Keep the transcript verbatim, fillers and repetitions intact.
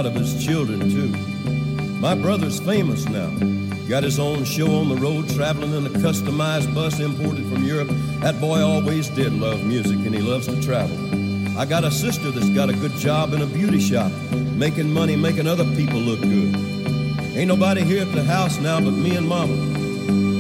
proud of his children, too. My brother's famous now. Got his own show on the road, traveling in a customized bus imported from Europe. That boy always did love music, and he loves to travel. I got a sister that's got a good job in a beauty shop, making money, making other people look good. Ain't nobody here at the house now but me and Mama.